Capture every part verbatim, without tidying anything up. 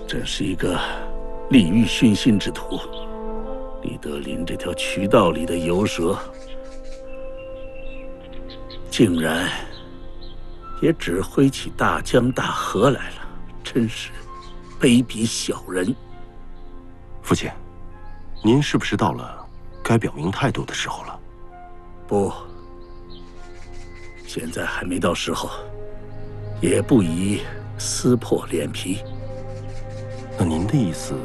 真是一个利欲熏心之徒。李德林这条渠道里的游蛇，竟然也指挥起大江大河来了，真是卑鄙小人。 父亲，您是不是到了该表明态度的时候了？ 不，现在还没到时候，也不宜撕破脸皮。 那您的意思？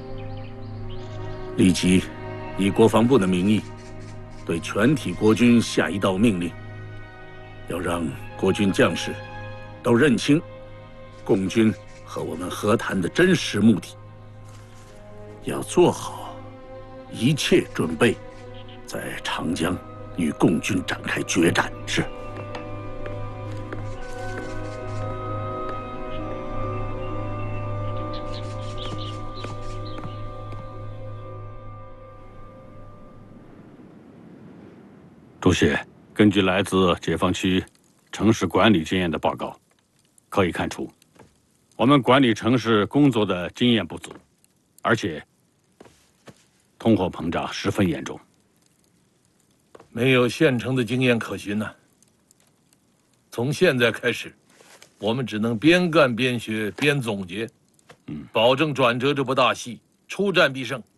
立即以国防部的名义，对全体国军下一道命令，要让国军将士都认清共军和我们和谈的真实目的，要做好一切准备，在长江与共军展开决战。 是。 主席，根据来自解放区城市管理经验的报告，可以看出，我们管理城市工作的经验不足，而且通货膨胀十分严重。 没有现成的经验可循呢、啊。从现在开始，我们只能边干边学边总结，嗯，保证转折这部大戏出战必胜。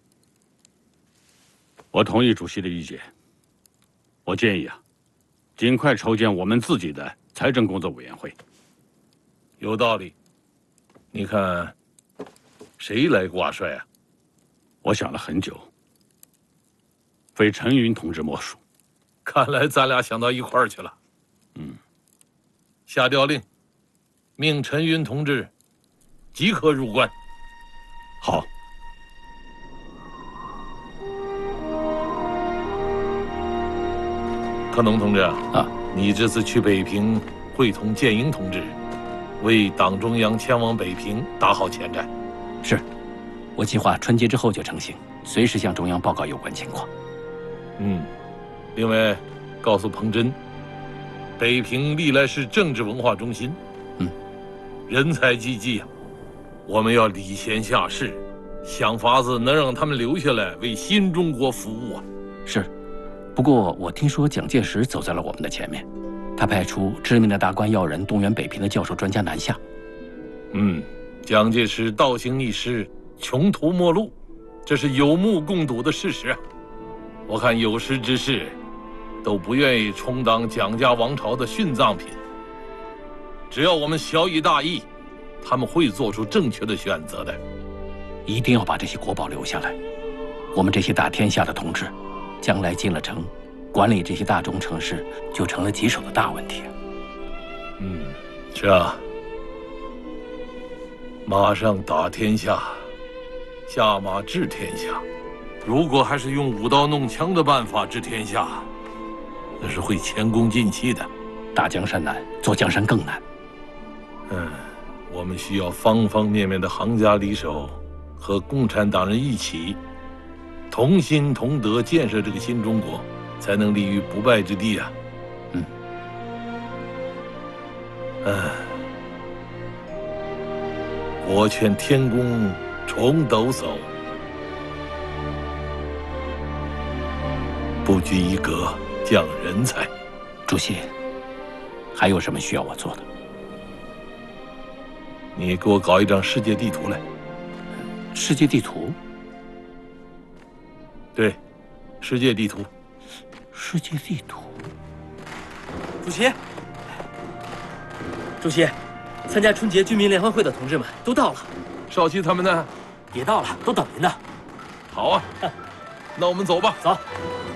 我同意主席的意见。我建议啊，尽快筹建我们自己的财政工作委员会。 有道理。你看，谁来挂帅啊？ 我想了很久，非陈云同志莫属。 看来咱俩想到一块儿去了。 嗯。 下调令，命陈云同志即刻入关。 好。 克农同志啊， 你这次去北平会同建英同志，为党中央前往北平打好前站。 是，我计划春节之后就成行，随时向中央报告有关情况。 嗯，另外，告诉彭真，北平历来是政治文化中心， 嗯， 人才济济啊，我们要礼贤下士，想法子能让他们留下来为新中国服务啊。 是。不过，我听说蒋介石走在了我们的前面，他派出知名的大官要人动员北平的教授专家南下。 嗯，蒋介石倒行逆施，穷途末路，这是有目共睹的事实啊。我看有识之士都不愿意充当蒋家王朝的殉葬品。只要我们小以大义，他们会做出正确的选择的。 一定要把这些国宝留下来。我们这些打天下的同志，将来进了城，管理这些大中城市就成了棘手的大问题。 嗯，是啊。马上打天下，下马治天下。如果还是用舞刀弄枪的办法治天下，那是会前功尽弃的。 打江山难，坐江山更难。 嗯，我们需要方方面面的行家里手，和共产党人一起，同心同德建设这个新中国，才能立于不败之地啊！ 嗯。 唉，我劝天公重抖擞，不拘一格降人才。 主席，还有什么需要我做的？ 你给我搞一张世界地图来。 世界地图？ 对，世界地图。 世界地图。 主席，主席，参加春节军民联欢会的同志们都到了。 少奇他们呢？ 也到了，都等您呢。 好啊，那我们走吧。 走。